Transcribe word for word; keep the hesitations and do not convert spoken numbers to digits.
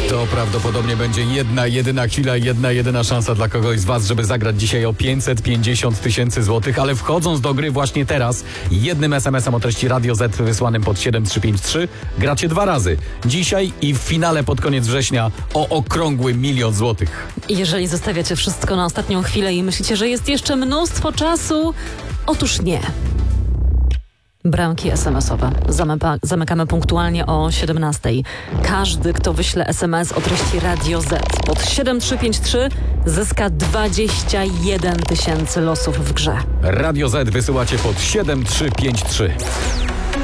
To prawdopodobnie będzie jedna, jedyna chwila, jedna, jedyna szansa dla kogoś z was, żeby zagrać dzisiaj o pięćset pięćdziesiąt tysięcy złotych, ale wchodząc do gry właśnie teraz, jednym es em esem o treści Radio Z wysłanym pod siedem trzy pięć trzy, gracie dwa razy. Dzisiaj i w finale pod koniec września o okrągły milion złotych. Jeżeli zostawiacie wszystko na ostatnią chwilę i myślicie, że jest jeszcze mnóstwo czasu, otóż nie. Bramki es em esowe. Zamyka, zamykamy punktualnie o siedemnastej. Każdy, kto wyśle es em es o treści Radio Z pod siedem trzy pięć trzy, zyska dwadzieścia jeden tysięcy losów w grze. Radio Z wysyłacie pod siedem trzy pięć trzy.